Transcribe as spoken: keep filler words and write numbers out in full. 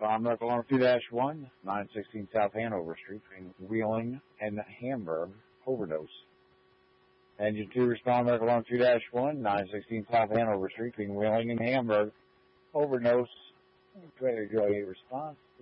respond medical alarm two dash one, nine sixteen South Hanover Street between Wheeling and Hamburg, overdose. Engine two, respond medical alarm two dash one, nine sixteen South Hanover Street between Wheeling and Hamburg, overdose. Trailer Joy eight response.